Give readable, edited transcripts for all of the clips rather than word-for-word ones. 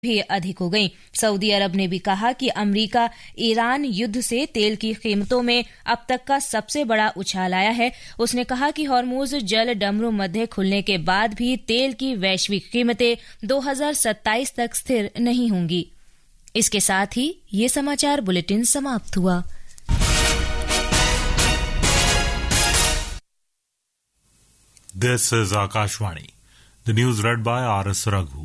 भी अधिक हो गई। सऊदी अरब ने भी कहा कि अमेरिका ईरान युद्ध से तेल की कीमतों में अब तक का सबसे बड़ा उछाल आया है। उसने कहा कि हॉर्मुज जल डमरू मध्य खुलने के बाद भी तेल की वैश्विक कीमतें 2027 तक स्थिर नहीं होंगी। इसके साथ ही ये समाचार बुलेटिन समाप्त हुआ। This is Akashvani. The news read by R.S. Raghu.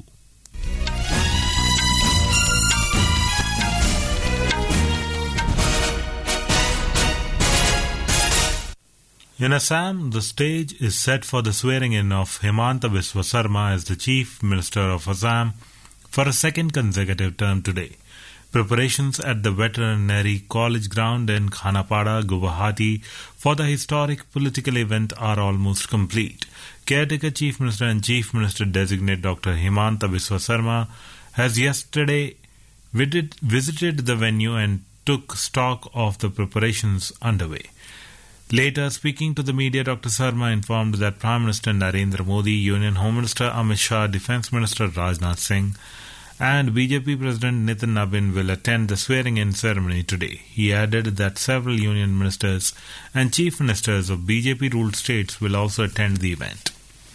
In Assam, the stage is set for the swearing-in of Himanta Biswa Sarma as the Chief Minister of Assam for a second consecutive term today. Preparations at the Veterinary College ground in Khanapada, Guwahati for the historic political event are almost complete. Caretaker Chief Minister and Chief Minister designate Dr. Himanta Biswa Sarma has yesterday visited the venue and took stock of the preparations underway. Later, speaking to the media, Dr. Sarma informed that Prime Minister Narendra Modi, Union Home Minister Amit Shah, Defence Minister Rajnath Singh and BJP President Nitin Nabin will attend the swearing-in ceremony today. He added that several union ministers and chief ministers of BJP-ruled states will also attend the event.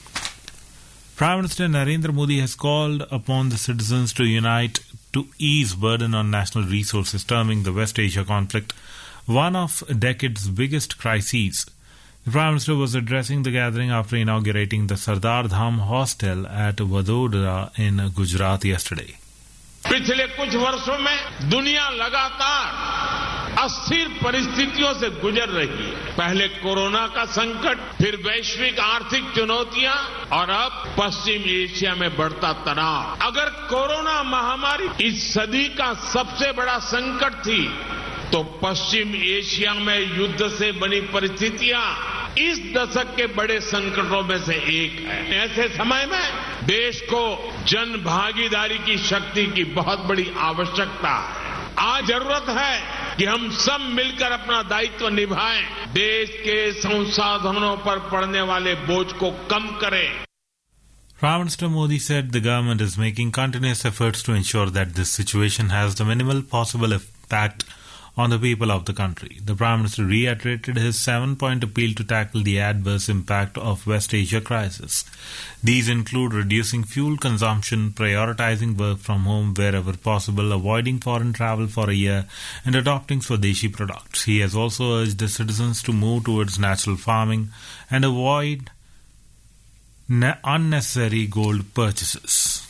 Prime Minister Narendra Modi has called upon the citizens to unite to ease burden on national resources, terming the West Asia conflict one of a decade's biggest crises. The Prime Minister was addressing the gathering after inaugurating the Sardar Dham hostel at Vadodara in Gujarat yesterday. पिछले कुछ वर्षों में दुनिया लगातार अस्थिर परिस्थितियों से गुजर रही है। पहले कोरोना का संकट, फिर वैश्विक आर्थिक चुनौतियां और अब पश्चिम एशिया में बढ़ता तनाव। अगर कोरोना महामारी इस सदी का सबसे बड़ा संकट थी, तो पश्चिम एशिया में युद्ध से बनी परिस्थितियां इस दशक के बड़े संकटों में से एक है। ऐसे समय में देश को जन भागीदारी की शक्ति की बहुत बड़ी आवश्यकता है। आज जरूरत है कि हम सब मिलकर अपना दायित्व निभाएं, देश के संसाधनों पर पड़ने वाले बोझ को कम करें। Prime Minister Modi said the government is making continuous efforts to ensure that this situation has the minimal possible impact on the people of the country. The Prime Minister reiterated his 7-point appeal to tackle the adverse impact of West Asia crisis. These include reducing fuel consumption, prioritizing work from home wherever possible, avoiding foreign travel for a year, and adopting Swadeshi products. He has also urged the citizens to move towards natural farming and avoid unnecessary gold purchases.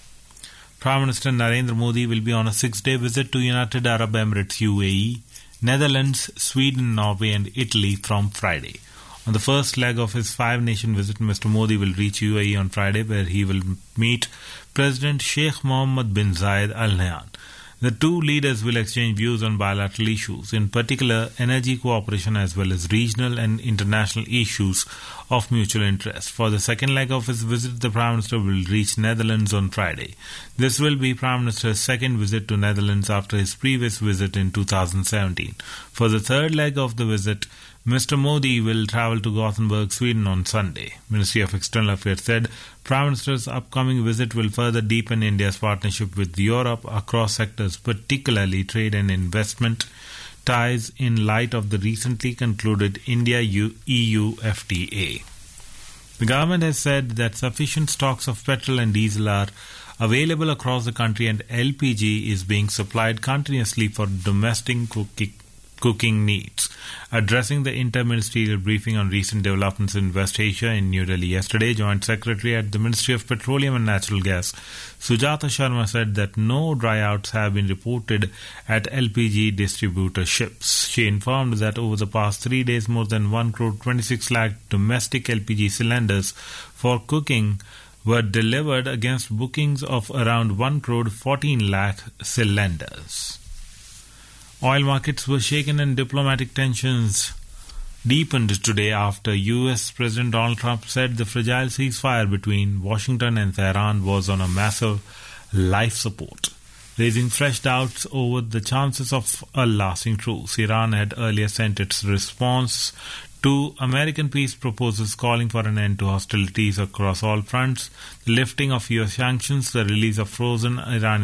Prime Minister Narendra Modi will be on a 6-day visit to United Arab Emirates UAE, Netherlands, Sweden, Norway and Italy from Friday. On the first leg of his 5-nation visit, Mr. Modi will reach UAE on Friday, where he will meet President Sheikh Mohammed bin Zayed Al Nahyan. The two leaders will exchange views on bilateral issues, in particular energy cooperation as well as regional and international issues of mutual interest. For the second leg of his visit, the Prime Minister will reach Netherlands on Friday. This will be Prime Minister's second visit to Netherlands after his previous visit in 2017. For the third leg of the visit, Mr. Modi will travel to Gothenburg, Sweden on Sunday. Ministry of External Affairs said Prime Minister's upcoming visit will further deepen India's partnership with Europe across sectors, particularly trade and investment ties, in light of the recently concluded India-EU FTA. The government has said that sufficient stocks of petrol and diesel are available across the country and LPG is being supplied continuously for domestic cooking needs. Addressing the inter-ministerial briefing on recent developments in West Asia in New Delhi yesterday, Joint Secretary at the Ministry of Petroleum and Natural Gas, Sujata Sharma, said that no dryouts have been reported at LPG distributor ships. She informed that over the past 3 days, more than 1 crore 26 lakh domestic LPG cylinders for cooking were delivered against bookings of around 1 crore 14 lakh cylinders. Oil markets were shaken and diplomatic tensions deepened today after US President Donald Trump said the fragile ceasefire between Washington and Tehran was on a massive life support, raising fresh doubts over the chances of a lasting truce. Iran had earlier sent its response to American peace proposals calling for an end to hostilities across all fronts, the lifting of US sanctions, the release of frozen Iranian